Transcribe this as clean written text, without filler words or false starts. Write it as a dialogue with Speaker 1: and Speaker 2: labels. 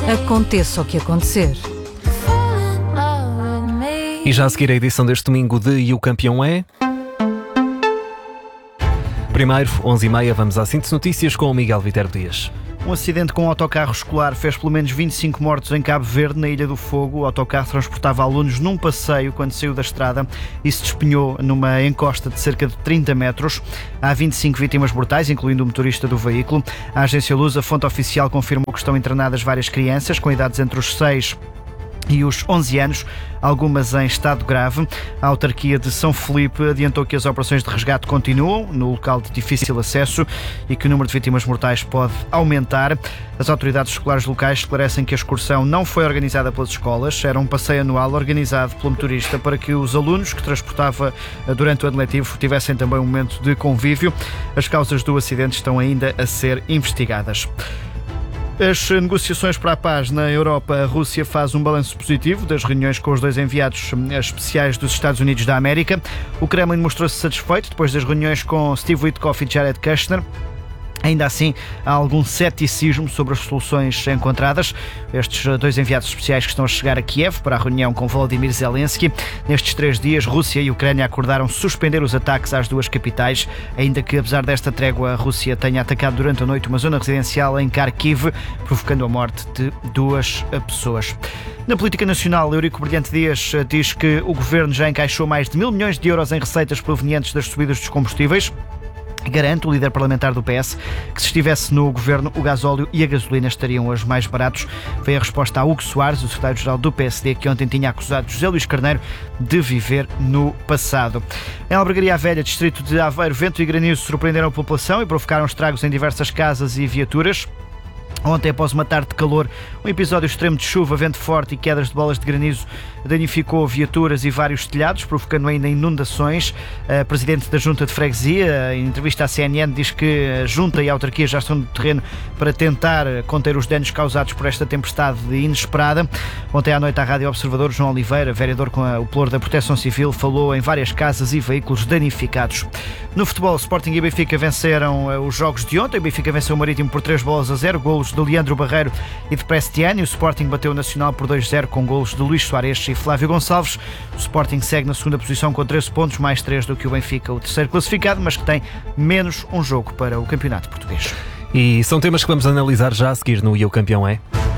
Speaker 1: Aconteça o que acontecer.
Speaker 2: E já a seguir a edição deste domingo de E o Campeão é... Primeiro, 11h30, vamos à síntese notícias com o Miguel Viterbo Dias.
Speaker 3: Um acidente com um autocarro escolar fez pelo menos 25 mortos em Cabo Verde, na Ilha do Fogo. O autocarro transportava alunos num passeio quando saiu da estrada e se despenhou numa encosta de cerca de 30 metros. Há 25 vítimas mortais, incluindo o motorista do veículo. A agência Lusa, fonte oficial, confirmou que estão internadas várias crianças com idades entre os 6 e os 11 anos, algumas em estado grave. A autarquia de São Felipe adiantou que as operações de resgate continuam no local de difícil acesso e que o número de vítimas mortais pode aumentar. As autoridades escolares locais esclarecem que a excursão não foi organizada pelas escolas, era um passeio anual organizado pelo motorista para que os alunos que transportava durante o ano letivo tivessem também um momento de convívio. As causas do acidente estão ainda a ser investigadas. As negociações para a paz na Europa, a Rússia faz um balanço positivo das reuniões com os dois enviados especiais dos Estados Unidos da América. O Kremlin mostrou-se satisfeito depois das reuniões com Steve Witkoff e Jared Kushner. Ainda assim, há algum ceticismo sobre as soluções encontradas. Estes dois enviados especiais que estão a chegar a Kiev para a reunião com Volodymyr Zelensky. Nestes 3 dias, Rússia e Ucrânia acordaram suspender os ataques às duas capitais, ainda que, apesar desta trégua, a Rússia tenha atacado durante a noite uma zona residencial em Kharkiv, provocando a morte de 2 pessoas. Na política nacional, Eurico Brilhante Dias diz que o governo já encaixou mais de 1.000 milhões de euros em receitas provenientes das subidas dos combustíveis. Garante o líder parlamentar do PS que se estivesse no governo, o gasóleo e a gasolina estariam hoje mais baratos. Foi a resposta a Hugo Soares, o secretário-geral do PSD, que ontem tinha acusado José Luís Carneiro de viver no passado. Em Albergaria Velha, distrito de Aveiro, vento e granizo surpreenderam a população e provocaram estragos em diversas casas e viaturas. Ontem, após uma tarde de calor, um episódio extremo de chuva, vento forte e quedas de bolas de granizo danificou viaturas e vários telhados, provocando ainda inundações. A presidente da Junta de Freguesia, em entrevista à CNN, diz que a Junta e a autarquia já estão no terreno para tentar conter os danos causados por esta tempestade inesperada. Ontem à noite, à Rádio Observador, João Oliveira, vereador com o pelouro da Proteção Civil, falou em várias casas e veículos danificados. No futebol, Sporting e Benfica venceram os jogos de ontem. O Benfica venceu o Marítimo por 3-0, golos de Leandro Barreiro e de Prestiani. O Sporting bateu o Nacional por 2-0 com golos de Luís Soares e Flávio Gonçalves. O Sporting segue na segunda posição com 13 pontos, mais 3 do que o Benfica, o terceiro classificado, mas que tem menos um jogo para o Campeonato Português.
Speaker 2: E são temas que vamos analisar já a seguir no E o Campeão é...